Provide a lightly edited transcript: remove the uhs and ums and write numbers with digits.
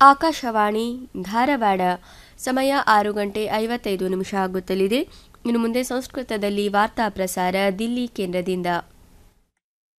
ಆಕಾಶವಾಣಿ ಧಾರವಾಡ. ಸಮಯ 6:55 ಆಗುತ್ತಲಿದೆ. ಇನ್ನು ಮುಂದೆ ಸಂಸ್ಕೃತದಲ್ಲಿ ವಾರ್ತಾ ಪ್ರಸಾರ ದಿಲ್ಲಿ ಕೇಂದ್ರದಿಂದ.